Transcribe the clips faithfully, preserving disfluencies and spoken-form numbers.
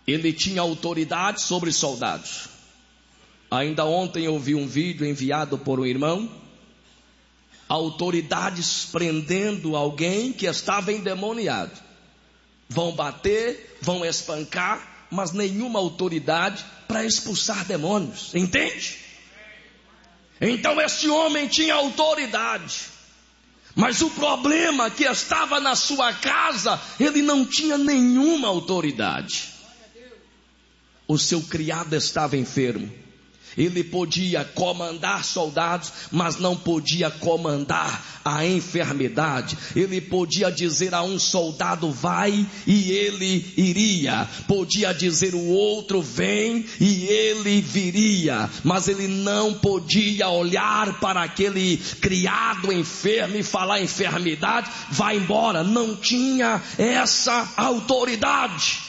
Ele tinha autoridade sobre soldados. Ainda ontem eu vi um vídeo enviado por um irmão. Autoridades prendendo alguém que estava endemoniado. Vão bater, vão espancar, mas nenhuma autoridade para expulsar demônios. Entende? Então esse homem tinha autoridade. Mas o problema é que estava na sua casa, ele não tinha nenhuma autoridade. O seu criado estava enfermo. Ele podia comandar soldados, mas não podia comandar a enfermidade. Ele podia dizer a um soldado vai e ele iria. Podia dizer o outro vem e ele viria. Mas ele não podia olhar para aquele criado enfermo e falar enfermidade, vai embora. Não tinha essa autoridade.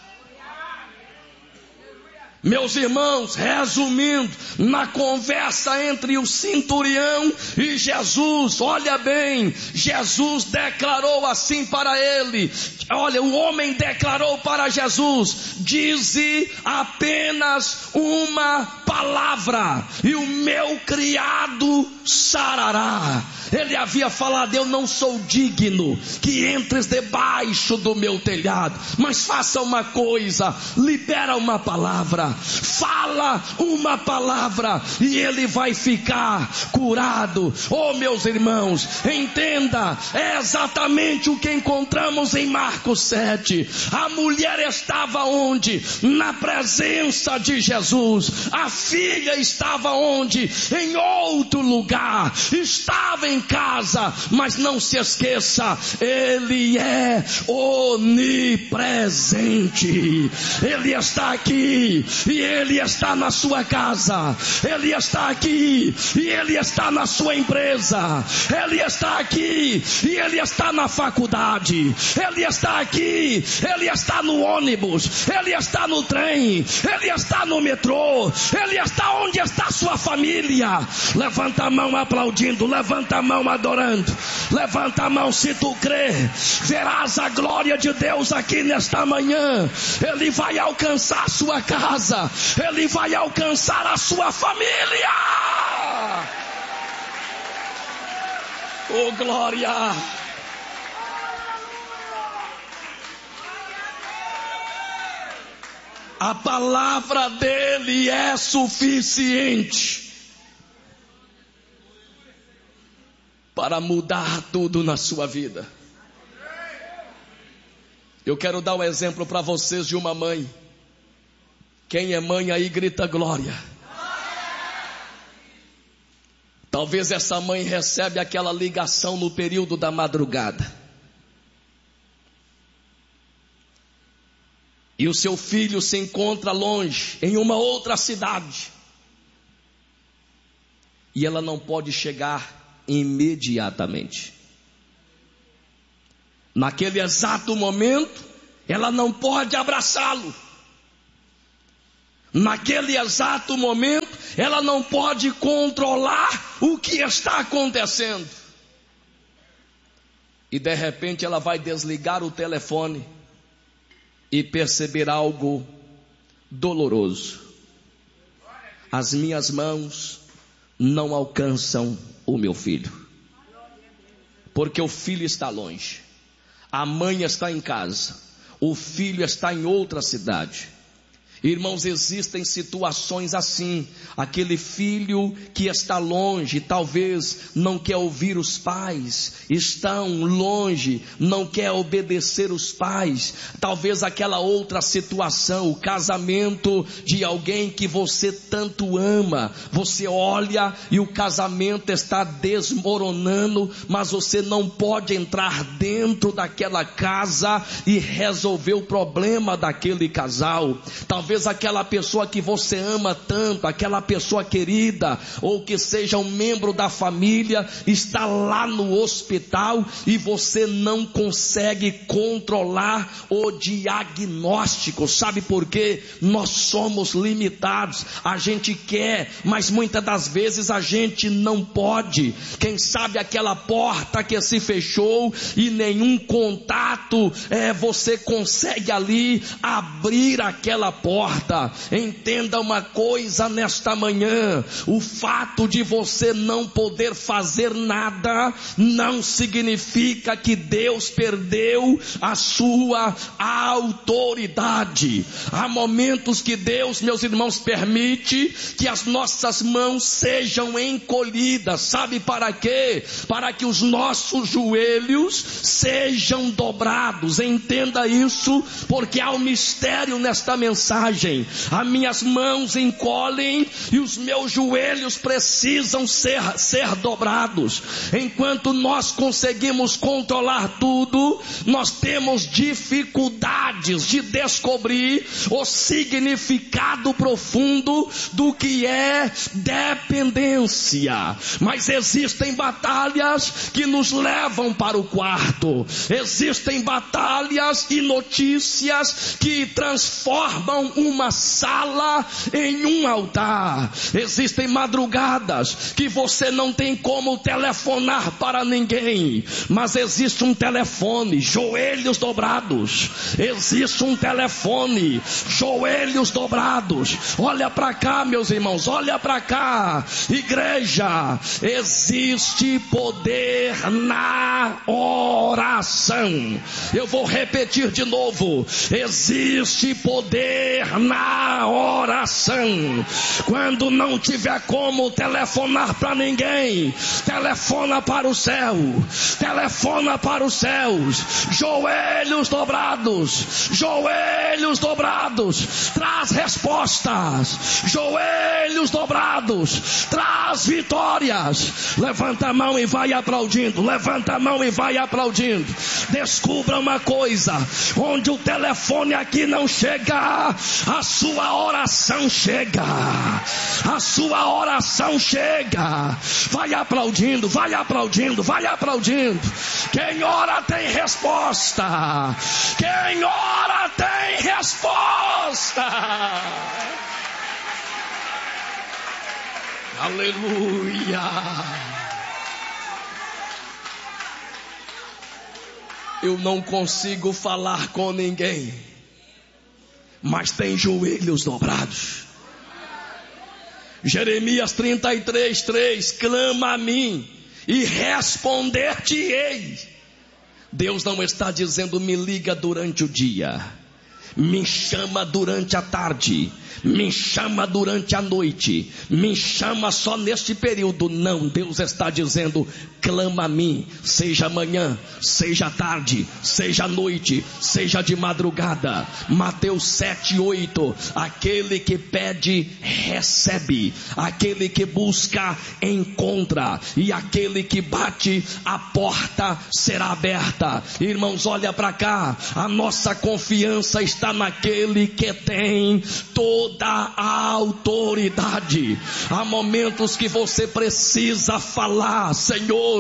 Meus irmãos, resumindo, na conversa entre o centurião e Jesus, olha bem, Jesus declarou assim para ele, olha, o homem declarou para Jesus, dize apenas uma palavra e o meu criado sarará. Ele havia falado, eu não sou digno que entres debaixo do meu telhado, mas faça uma coisa, libera uma palavra, fala uma palavra e ele vai ficar curado. Oh meus irmãos, entenda, é exatamente o que encontramos em Marcos sete. A mulher estava onde? Na presença de Jesus. A filha estava onde? Em outro lugar. Estava em casa, mas não se esqueça, ele é onipresente. Ele está aqui e ele está na sua casa. Ele está aqui e ele está na sua empresa. Ele está aqui e ele está na faculdade. Ele está aqui, ele está no ônibus, ele está no trem, ele está no metrô, ele está onde está sua família. Levanta a mão aplaudindo, levanta a mão adorando, levanta a mão se tu crê, verás a glória de Deus aqui nesta manhã. Ele vai alcançar a sua casa, ele vai alcançar a sua família. Oh glória! A palavra dele é suficiente para mudar tudo na sua vida. Eu quero dar um exemplo para vocês de uma mãe. Quem é mãe aí grita glória. Talvez essa mãe recebe aquela ligação no período da madrugada. E o seu filho se encontra longe, em uma outra cidade. E ela não pode chegar imediatamente. Naquele exato momento, ela não pode abraçá-lo. Naquele exato momento, ela não pode controlar o que está acontecendo. E de repente ela vai desligar o telefone e perceber algo doloroso. As minhas mãos não alcançam o meu filho, porque o filho está longe, a mãe está em casa, o filho está em outra cidade. Irmãos, existem situações assim, aquele filho que está longe, talvez não quer ouvir os pais, estão longe, não quer obedecer os pais, talvez aquela outra situação, o casamento de alguém que você tanto ama, você olha e o casamento está desmoronando, mas você não pode entrar dentro daquela casa e resolver o problema daquele casal. Talvez talvez aquela pessoa que você ama tanto, aquela pessoa querida, ou que seja um membro da família, está lá no hospital e você não consegue controlar o diagnóstico. Sabe por quê? Nós somos limitados. A gente quer, mas muitas das vezes a gente não pode. Quem sabe aquela porta que se fechou e nenhum contato é, você consegue ali abrir aquela porta. Entenda uma coisa nesta manhã: o fato de você não poder fazer nada não significa que Deus perdeu a sua autoridade. Há momentos que Deus, meus irmãos, permite que as nossas mãos sejam encolhidas. Sabe para quê? Para que os nossos joelhos sejam dobrados. Entenda isso, porque há um mistério nesta mensagem. As minhas mãos encolhem e os meus joelhos precisam ser, ser dobrados. Enquanto nós conseguimos controlar tudo, nós temos dificuldades de descobrir o significado profundo do que é dependência. Mas existem batalhas que nos levam para o quarto. Existem batalhas e notícias que transformam uma sala em um altar. Existem madrugadas que você não tem como telefonar para ninguém, mas existe um telefone, joelhos dobrados. Existe um telefone, joelhos dobrados. Olha para cá, meus irmãos, olha para cá, igreja. Existe poder na oração. Eu vou repetir de novo: existe poder na oração. Quando não tiver como telefonar para ninguém, telefona para o céu, telefona para os céus. Joelhos dobrados, joelhos dobrados, traz respostas. Joelhos dobrados, traz vitórias. Levanta a mão e vai aplaudindo, levanta a mão e vai aplaudindo. Descubra uma coisa: onde o telefone aqui não chega, a sua oração chega. A sua oração chega. Vai aplaudindo, vai aplaudindo, vai aplaudindo. Quem ora tem resposta. Quem ora tem resposta. Aleluia. Eu não consigo falar com ninguém, mas tem joelhos dobrados. Jeremias trinta e três, três: clama a mim e responder-te-ei. Deus não está dizendo me liga durante o dia, me chama durante a tarde, me chama durante a noite, me chama só neste período. Não, Deus está dizendo clama a mim, seja manhã, seja tarde, seja noite, seja de madrugada. Mateus sete, oito: aquele que pede recebe, aquele que busca encontra, e aquele que bate a porta será aberta. Irmãos, olha para cá, a nossa confiança está naquele que tem toda a autoridade. Há momentos que você precisa falar: Senhor,